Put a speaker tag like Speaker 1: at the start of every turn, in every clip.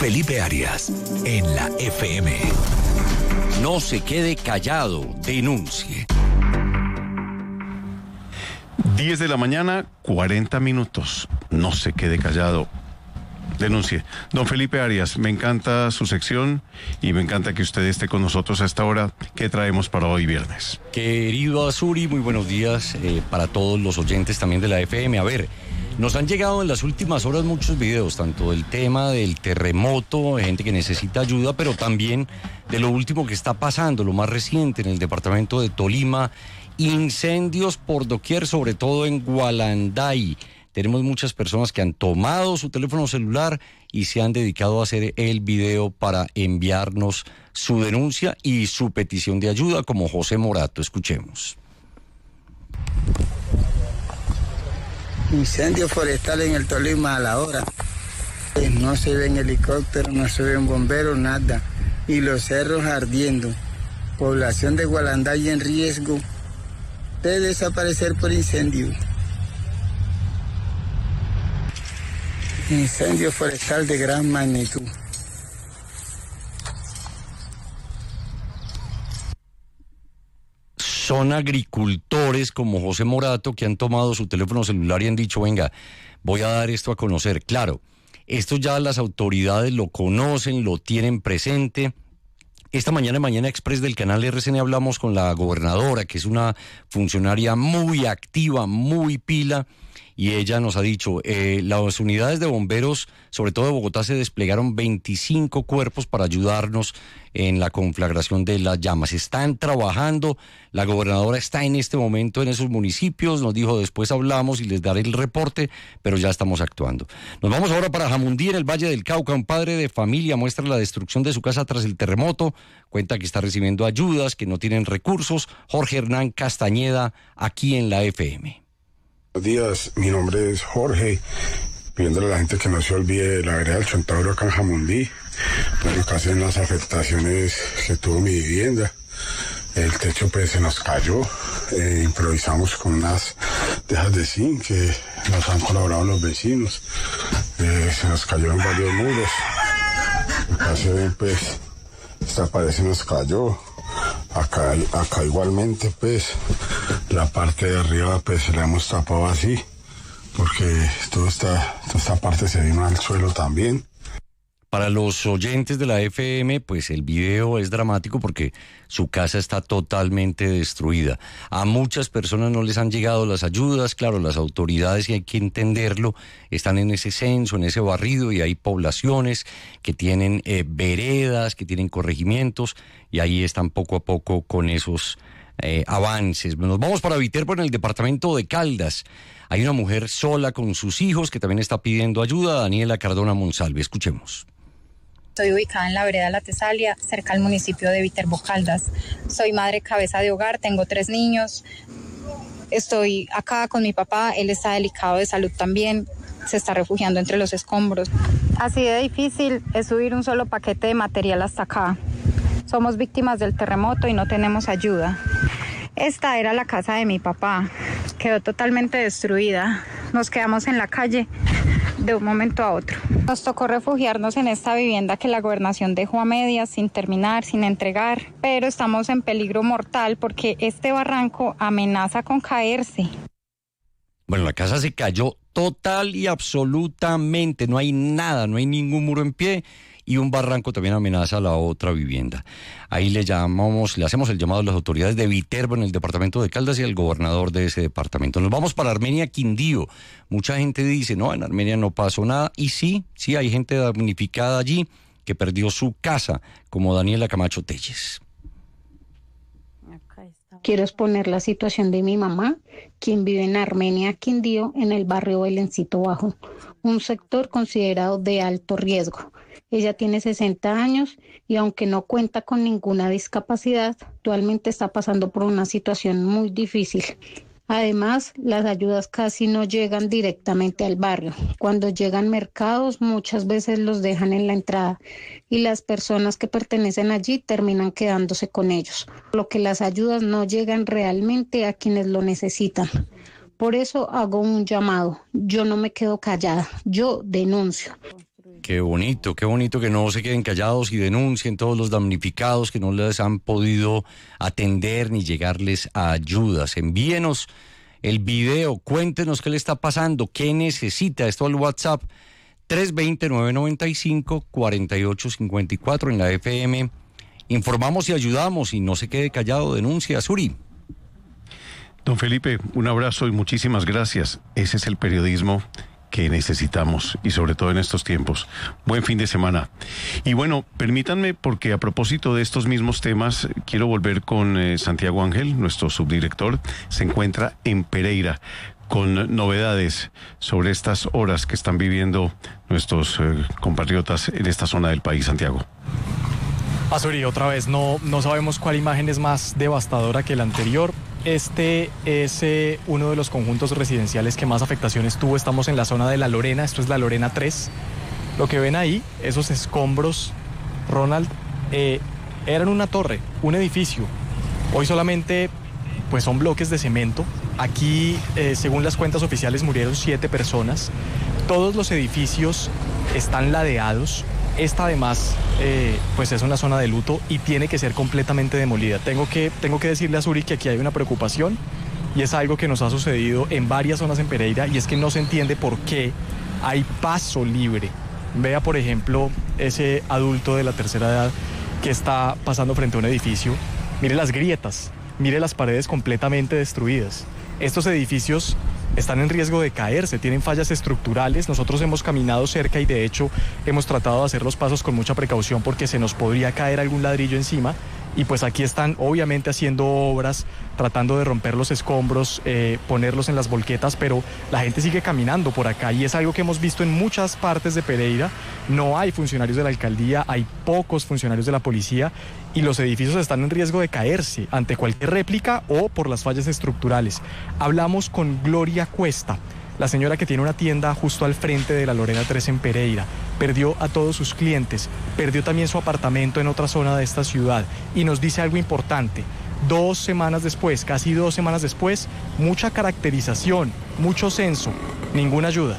Speaker 1: Felipe Arias, en la FM.
Speaker 2: No se quede callado, denuncie.
Speaker 3: 10 de la mañana, 40 minutos. No se quede callado. Denuncie. Don Felipe Arias, me encanta su sección y me encanta que usted esté con nosotros a esta hora. ¿Qué traemos para hoy viernes?
Speaker 2: Querido Azuri, muy buenos días para todos los oyentes también de la FM. A ver, nos han llegado en las últimas horas muchos videos, tanto del tema del terremoto, de gente que necesita ayuda, pero también de lo último que está pasando, lo más reciente en el departamento de Tolima. Incendios por doquier, sobre todo en Gualanday. Tenemos muchas personas que han tomado su teléfono celular y se han dedicado a hacer el video para enviarnos su denuncia y su petición de ayuda, como José Morato. Escuchemos.
Speaker 4: Incendio forestal en el Tolima a la hora. No se ven helicópteros, no se ven bomberos, nada. Y los cerros ardiendo. Población de Gualanday en riesgo de desaparecer por incendio. Incendio forestal de gran magnitud.
Speaker 2: Son agricultores como José Morato que han tomado su teléfono celular y han dicho, venga, voy a dar esto a conocer. Claro, esto ya las autoridades lo conocen, lo tienen presente. Esta mañana en Mañana Express del canal RCN hablamos con la gobernadora, que es una funcionaria muy activa, muy pila, y ella nos ha dicho, las unidades de bomberos, sobre todo de Bogotá, se desplegaron 25 cuerpos para ayudarnos en la conflagración de las llamas. Están trabajando, la gobernadora está en este momento en esos municipios, nos dijo después hablamos y les daré el reporte, pero ya estamos actuando. Nos vamos ahora para Jamundí, en el Valle del Cauca. Un padre de familia muestra la destrucción de su casa tras el terremoto, cuenta que está recibiendo ayudas, que no tienen recursos. Jorge Hernán Castañeda, aquí en la FM.
Speaker 5: Buenos días, mi nombre es Jorge, pidiéndole a la gente que no se olvide de la vereda del Chontaduro acá en Jamundí, bueno, casi en las afectaciones que tuvo mi vivienda. El techo pues se nos cayó, improvisamos con unas tejas de zinc que nos han colaborado los vecinos, se nos cayeron varios muros, acá se ven pues, esta pared se nos cayó. Acá igualmente pues la parte de arriba pues la hemos tapado así porque toda esta parte se vino al suelo también.
Speaker 2: Para los oyentes de la FM, pues el video es dramático porque su casa está totalmente destruida. A muchas personas no les han llegado las ayudas, claro, las autoridades, y hay que entenderlo, están en ese censo, en ese barrido, y hay poblaciones que tienen veredas, que tienen corregimientos, y ahí están poco a poco con esos avances. Nos vamos para Viterbo, en el departamento de Caldas. Hay una mujer sola con sus hijos que también está pidiendo ayuda, Daniela Cardona Monsalve. Escuchemos.
Speaker 6: Estoy ubicada en la vereda La Tesalia, cerca al municipio de Viterbo Caldas. Soy madre cabeza de hogar, tengo 3 niños. Estoy acá con mi papá, él está delicado de salud también, se está refugiando entre los escombros. Así de difícil es subir un solo paquete de material hasta acá. Somos víctimas del terremoto y no tenemos ayuda. Esta era la casa de mi papá, quedó totalmente destruida. Nos quedamos en la calle de un momento a otro. Nos tocó refugiarnos en esta vivienda que la gobernación dejó a medias, sin terminar, sin entregar, pero estamos en peligro mortal porque este barranco amenaza con caerse.
Speaker 2: Bueno, la casa se cayó total y absolutamente, no hay nada, no hay ningún muro en pie, y un barranco también amenaza a la otra vivienda. Ahí le hacemos el llamado a las autoridades de Viterbo en el departamento de Caldas y al gobernador de ese departamento. Nos vamos para Armenia, Quindío. Mucha gente dice, no, en Armenia no pasó nada, y sí hay gente damnificada allí que perdió su casa, como Daniela Camacho Telles.
Speaker 7: Quiero exponer la situación de mi mamá, quien vive en Armenia, Quindío, en el barrio Belencito Bajo, un sector considerado de alto riesgo. Ella tiene 60 años y aunque no cuenta con ninguna discapacidad, actualmente está pasando por una situación muy difícil. Además, las ayudas casi no llegan directamente al barrio. Cuando llegan mercados, muchas veces los dejan en la entrada y las personas que pertenecen allí terminan quedándose con ellos, por lo que las ayudas no llegan realmente a quienes lo necesitan. Por eso hago un llamado. Yo no me quedo callada, yo denuncio.
Speaker 2: qué bonito que no se queden callados y denuncien todos los damnificados que no les han podido atender ni llegarles a ayudas. Envíenos el video, cuéntenos qué le está pasando, qué necesita. Esto al WhatsApp 320-995-4854 en la FM. Informamos y ayudamos y no se quede callado, denuncia. Suri.
Speaker 3: Don Felipe, un abrazo y muchísimas gracias. Ese es el periodismo que necesitamos y sobre todo en estos tiempos. Buen fin de semana. Y bueno, permítanme, porque a propósito de estos mismos temas, quiero volver con Santiago Ángel, nuestro subdirector. Se encuentra en Pereira con novedades sobre estas horas que están viviendo nuestros compatriotas en esta zona del país. Santiago.
Speaker 8: Azuri, otra vez, no sabemos cuál imagen es más devastadora que la anterior. Este es uno de los conjuntos residenciales que más afectaciones tuvo. Estamos en la zona de La Lorena, esto es La Lorena 3. Lo que ven ahí, esos escombros, Ronald, eran una torre, un edificio. Hoy solamente pues son bloques de cemento. Aquí, según las cuentas oficiales, murieron 7 personas. Todos los edificios están ladeados. Esta además pues es una zona de luto y tiene que ser completamente demolida. Tengo que decirle a Zuri que aquí hay una preocupación y es algo que nos ha sucedido en varias zonas en Pereira, y es que no se entiende por qué hay paso libre. Vea, por ejemplo, ese adulto de la tercera edad que está pasando frente a un edificio. Mire las grietas, mire las paredes completamente destruidas. Estos edificios están en riesgo de caerse, tienen fallas estructurales. Nosotros hemos caminado cerca y de hecho hemos tratado de hacer los pasos con mucha precaución porque se nos podría caer algún ladrillo encima. Y pues aquí están obviamente haciendo obras, tratando de romper los escombros, ponerlos en las volquetas, pero la gente sigue caminando por acá y es algo que hemos visto en muchas partes de Pereira. No hay funcionarios de la alcaldía, hay pocos funcionarios de la policía y los edificios están en riesgo de caerse ante cualquier réplica o por las fallas estructurales. Hablamos con Gloria Cuesta, la señora que tiene una tienda justo al frente de La Lorena 3 en Pereira. Perdió a todos sus clientes, perdió también su apartamento en otra zona de esta ciudad y nos dice algo importante. 2 semanas después, casi 2 semanas después, mucha caracterización, mucho censo, ninguna ayuda.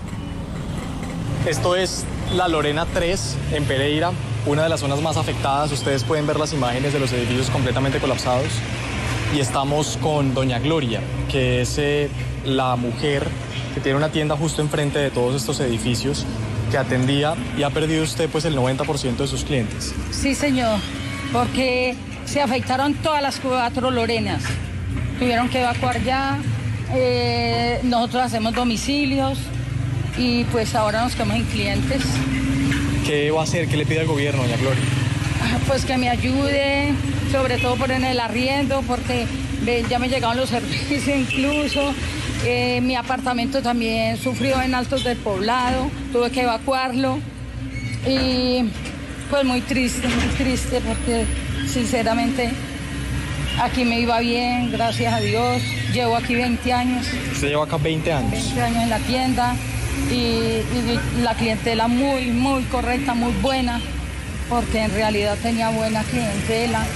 Speaker 8: Esto es La Lorena 3 en Pereira, una de las zonas más afectadas. Ustedes pueden ver las imágenes de los edificios completamente colapsados y estamos con doña Gloria, que es la mujer que tiene una tienda justo enfrente de todos estos edificios, que atendía, y ha perdido usted pues el 90% de sus clientes.
Speaker 9: Sí, señor, porque se afectaron todas las 4 Lorenas. Tuvieron que evacuar ya, nosotros hacemos domicilios y pues ahora nos quedamos en clientes.
Speaker 8: ¿Qué va a hacer? ¿Qué le pide al gobierno, doña Gloria?
Speaker 9: Pues que me ayude, sobre todo por en el arriendo, porque ya me llegaron los servicios incluso. Mi apartamento también sufrió en Altos del Poblado, tuve que evacuarlo y pues muy triste porque sinceramente aquí me iba bien, gracias a Dios. Llevo aquí 20 años.
Speaker 8: ¿Usted lleva acá 20 años?
Speaker 9: 20 años en la tienda y la clientela muy correcta, muy buena, porque en realidad tenía buena clientela.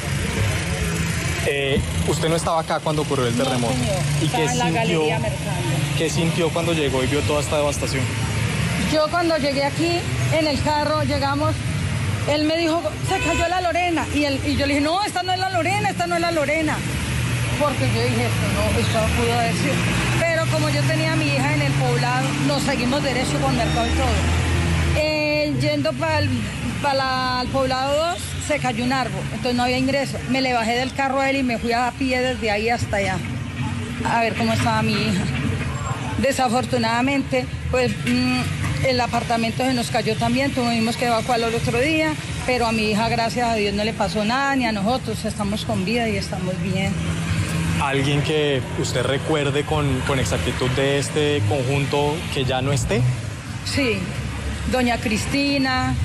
Speaker 8: Usted no estaba acá cuando ocurrió el terremoto.
Speaker 9: No, señor.
Speaker 8: ¿Y
Speaker 9: estaba en la Galería Mercando.
Speaker 8: ¿Qué sintió cuando llegó y vio toda esta devastación?
Speaker 9: Yo cuando llegué aquí, en el carro, llegamos, él me dijo, se cayó la Lorena. Y yo le dije, no, esta no es la Lorena, esta no es la Lorena. Porque yo dije, esto no pudo haber sido. Pero como yo tenía a mi hija en el poblado, nos seguimos derecho con mercado y todo. Yendo para el poblado 2, se cayó un árbol, entonces no había ingreso. Me le bajé del carro a él y me fui a pie desde ahí hasta allá, a ver cómo estaba mi hija. Desafortunadamente, pues el apartamento se nos cayó también, tuvimos que evacuarlo el otro día, pero a mi hija, gracias a Dios, no le pasó nada, ni a nosotros, estamos con vida y estamos bien.
Speaker 8: ¿Alguien que usted recuerde con exactitud de este conjunto que ya no esté?
Speaker 9: Sí, doña Cristina,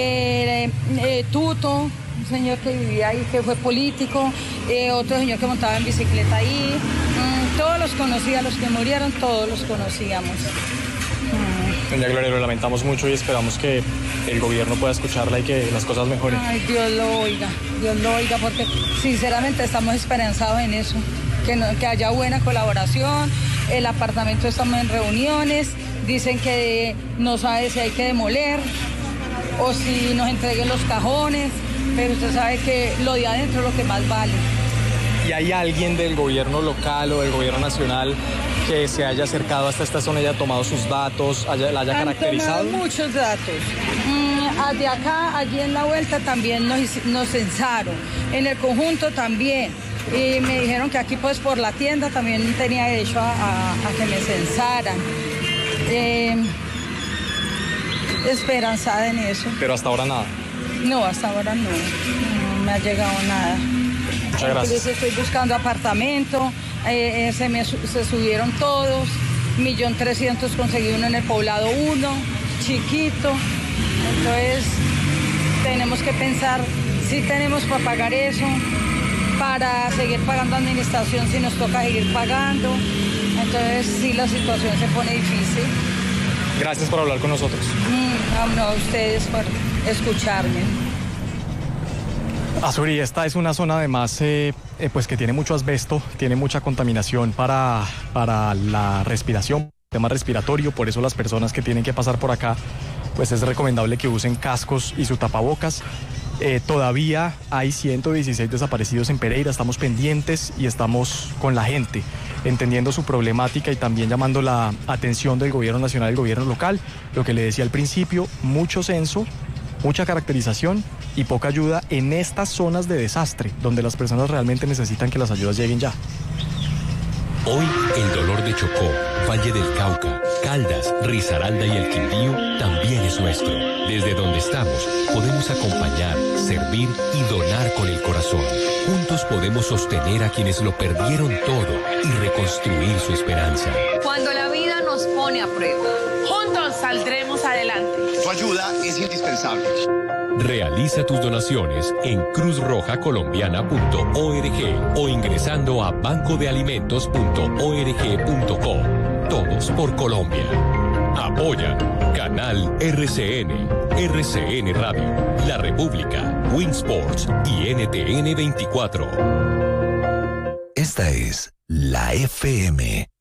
Speaker 9: Tuto, un señor que vivía ahí, que fue político, otro señor que montaba en bicicleta ahí, todos los conocía, los que murieron, todos los conocíamos.
Speaker 8: Doña Gloria, lo lamentamos mucho y esperamos que el gobierno pueda escucharla y que las cosas mejoren.
Speaker 9: Ay, Dios lo oiga, porque sinceramente estamos esperanzados en eso, que haya buena colaboración. El apartamento estamos en reuniones dicen que no sabe si hay que demoler o si nos entreguen los cajones, pero usted sabe que lo de adentro es lo que más vale.
Speaker 8: ¿Y hay alguien del gobierno local o del gobierno nacional que se haya acercado hasta esta zona y haya tomado sus datos, la haya caracterizado?
Speaker 9: Han tomado muchos datos. De acá, allí en la vuelta también nos censaron. En el conjunto también. Y me dijeron que aquí pues por la tienda también tenía derecho a que me censaran. Esperanzada en eso.
Speaker 8: Pero hasta ahora nada.
Speaker 9: No, hasta ahora no me ha llegado nada.
Speaker 8: Muchas gracias.
Speaker 9: Estoy buscando apartamento, se subieron todos, 1.300.000 conseguí uno en el Poblado 1, chiquito. Entonces tenemos que pensar si tenemos para pagar eso, para seguir pagando administración si nos toca seguir pagando. Entonces sí, la situación se pone difícil.
Speaker 8: Gracias por hablar con nosotros.
Speaker 9: No, a ustedes por escucharme.
Speaker 8: Azuri, esta es una zona además pues que tiene mucho asbesto, tiene mucha contaminación para la respiración, tema respiratorio, por eso las personas que tienen que pasar por acá, pues es recomendable que usen cascos y su tapabocas. Todavía hay 116 desaparecidos en Pereira, estamos pendientes y estamos con la gente, entendiendo su problemática y también llamando la atención del gobierno nacional y del gobierno local. Lo que le decía al principio, mucho censo, mucha caracterización y poca ayuda en estas zonas de desastre, donde las personas realmente necesitan que las ayudas lleguen ya.
Speaker 1: Hoy el dolor de Chocó, Valle del Cauca, Caldas, Risaralda y el Quindío también es nuestro. Desde donde estamos podemos acompañar, servir y donar con el corazón. Juntos podemos sostener a quienes lo perdieron todo y reconstruir su esperanza.
Speaker 10: Cuando la vida nos pone a prueba, juntos saldremos adelante.
Speaker 11: Tu ayuda es indispensable.
Speaker 1: Realiza tus donaciones en cruzrojacolombiana.org o ingresando a bancodealimentos.org.co. Todos por Colombia. Apoya Canal RCN, RCN Radio, La República, Winsports y NTN 24.
Speaker 12: Esta es la FM.